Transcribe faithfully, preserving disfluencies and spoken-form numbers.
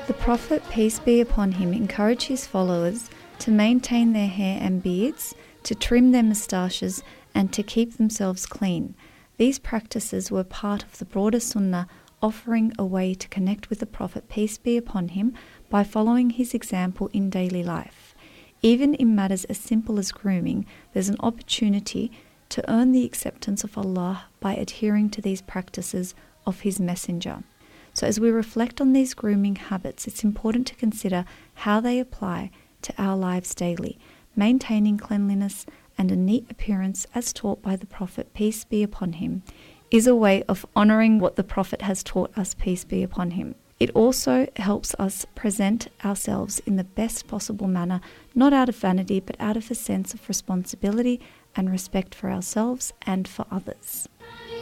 The Prophet, peace be upon him, encouraged his followers to maintain their hair and beards, to trim their moustaches, and to keep themselves clean. These practices were part of the broader Sunnah, offering a way to connect with the Prophet, peace be upon him, by following his example in daily life. Even in matters as simple as grooming, there's an opportunity to earn the acceptance of Allah by adhering to these practices of His Messenger. So as we reflect on these grooming habits, it's important to consider how they apply to our lives daily. Maintaining cleanliness and a neat appearance as taught by the Prophet, peace be upon him, is a way of honouring what the Prophet has taught us, peace be upon him. It also helps us present ourselves in the best possible manner, not out of vanity, but out of a sense of responsibility and respect for ourselves and for others.